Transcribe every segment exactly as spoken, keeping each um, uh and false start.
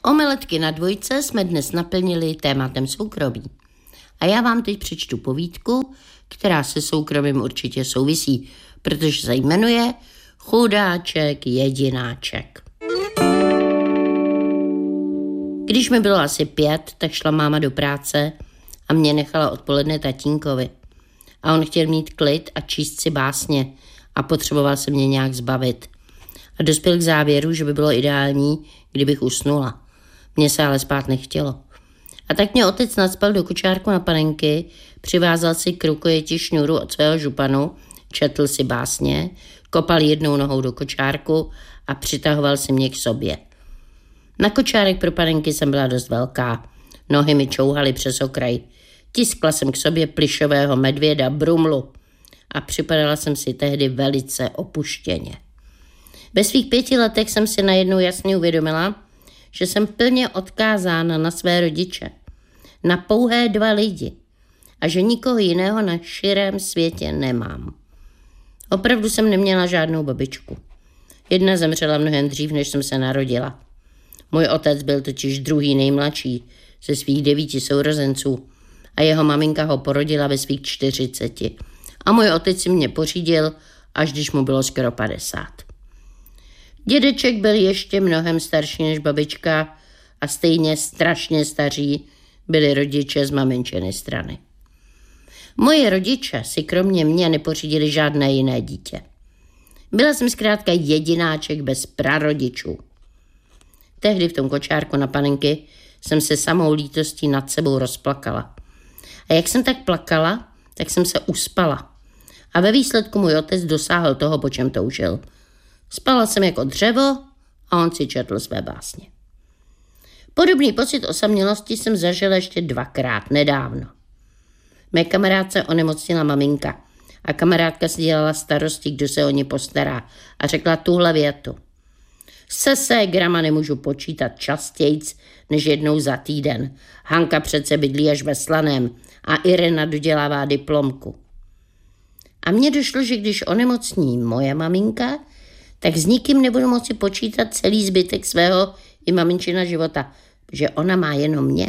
Omeletky na dvojce jsme dnes naplnili tématem soukromí. A já vám teď přečtu povídku, která se soukromím určitě souvisí, protože se jmenuje Chudáček jedináček. Když mi bylo asi pět, tak šla máma do práce a mě nechala odpoledne tatínkovi. A on chtěl mít klid a číst si básně a potřeboval se mě nějak zbavit. A dospěl k závěru, že by bylo ideální, kdybych usnula. Mně se ale spát nechtělo. A tak mě otec nacpal do kočárku na panenky, přivázal si k rukojeti šňůru od svého županu, četl si básně, kopal jednou nohou do kočárku a přitahoval si mě k sobě. Na kočárek pro panenky jsem byla dost velká. Nohy mi čouhaly přes okraj. Tiskla jsem k sobě plyšového medvěda Brumlu a připadala jsem si tehdy velice opuštěně. Ve svých pěti letech jsem si najednou jasně uvědomila, že jsem plně odkázána na své rodiče, na pouhé dva lidi a že nikoho jiného na širém světě nemám. Opravdu jsem neměla žádnou babičku. Jedna zemřela mnohem dřív, než jsem se narodila. Můj otec byl totiž druhý nejmladší ze svých devíti sourozenců a jeho maminka ho porodila ve svých čtyřiceti. A můj otec si mě pořídil, až když mu bylo skoro padesát. Dědeček byl ještě mnohem starší než babička a stejně strašně staří byli rodiče z maminčiny strany. Moje rodiče si kromě mě nepořídili žádné jiné dítě. Byla jsem zkrátka jedináček bez prarodičů. Tehdy v tom kočárku na panenky jsem se samou lítostí nad sebou rozplakala. A jak jsem tak plakala, tak jsem se uspala. A ve výsledku můj otec dosáhl toho, po čem toužil. Spala jsem jako dřevo a on si četl své básně. Podobný pocit osamělosti jsem zažila ještě dvakrát nedávno. Mé kamarádce onemocnila maminka a kamarádka si dělala starosti, kdo se o ní postará a řekla tuhle větu. Se ségrama nemůžu počítat častějc než jednou za týden. Hanka přece bydlí až ve Slaném a Irena dodělává diplomku. A mně došlo, že když onemocní moje maminka, tak s nikým nebudu moci počítat celý zbytek svého i maminčina života, že ona má jenom mě.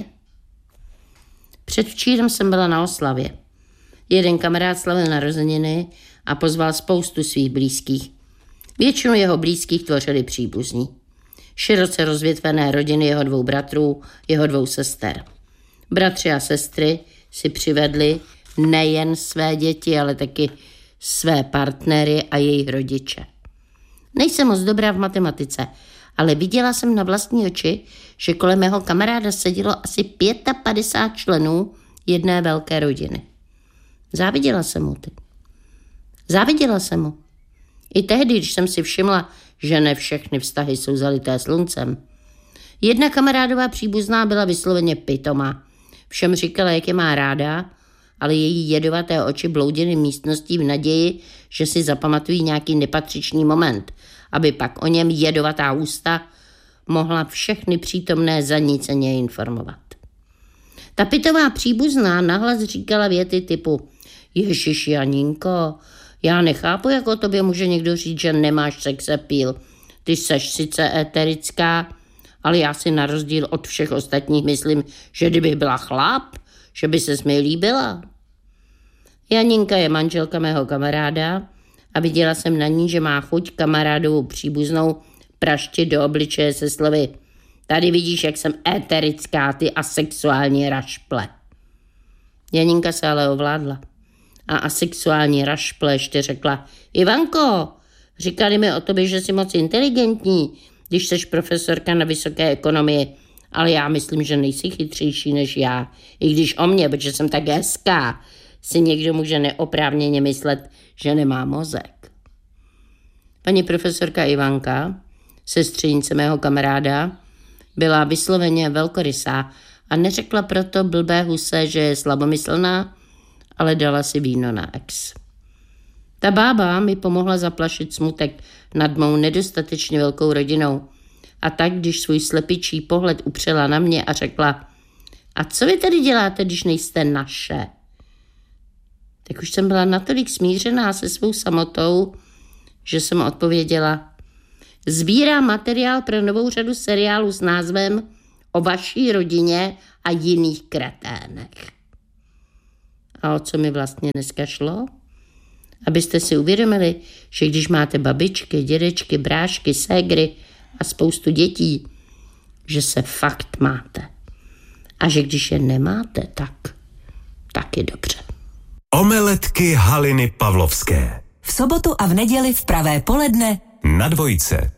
Předvčírem jsem byla na oslavě. Jeden kamarád slavil narozeniny a pozval spoustu svých blízkých. Většinu jeho blízkých tvořili příbuzní. Široce rozvětvené rodiny jeho dvou bratrů, jeho dvou sester. Bratři a sestry si přivedli nejen své děti, ale taky své partnery a jejich rodiče. Nejsem moc dobrá v matematice, ale viděla jsem na vlastní oči, že kolem mého kamaráda sedělo asi padesát pět členů jedné velké rodiny. Záviděla jsem mu ty. Záviděla jsem mu. I tehdy, když jsem si všimla, že ne všechny vztahy jsou zalité sluncem. Jedna kamarádová příbuzná byla vysloveně pitomá. Všem říkala, jak je má ráda, ale její jedovaté oči bloudily místností v naději, že si zapamatují nějaký nepatřičný moment, aby pak o něm jedovatá ústa mohla všechny přítomné zaníceně informovat. Ta pitová příbuzná nahlas říkala věty typu Ježiš Janinko, já nechápu, jak o tobě může někdo říct, že nemáš sex appeal. Ty seš sice éterická, ale já si na rozdíl od všech ostatních myslím, že kdybych byla chlap, že by ses mi líbila. Janinka je manželka mého kamaráda a viděla jsem na ní, že má chuť kamarádovou příbuznou praštit do obličeje se slovy tady vidíš, jak jsem éterická, ty asexuální rašple. Janinka se ale ovládla a asexuální rašple ještě řekla Ivanko, říkali mi o tobě, že jsi moc inteligentní, když jsi profesorka na vysoké ekonomii, ale já myslím, že nejsi chytřejší než já, i když o mě, protože jsem tak hezká, si někdo může neoprávněně myslet, že nemá mozek. Paní profesorka Ivanka, sestřenice mého kamaráda, byla vysloveně velkorysá a neřekla proto blbé huse, že je slabomyslná, ale dala si víno na ex. Ta bába mi pomohla zaplašit smutek nad mou nedostatečně velkou rodinou a tak, když svůj slepičí pohled upřela na mě a řekla a co vy tady děláte, když nejste naše? Tak už jsem byla natolik smířená se svou samotou, že jsem odpověděla, sbírám materiál pro novou řadu seriálu s názvem o vaší rodině a jiných kreténech. A o co mi vlastně dneska šlo? Abyste si uvědomili, že když máte babičky, dědečky, brášky, ségry a spoustu dětí, že se fakt máte. A že když je nemáte, tak taky dobře. Omeletky Haliny Pavlovské. V sobotu a v neděli v pravé poledne na Dvojce.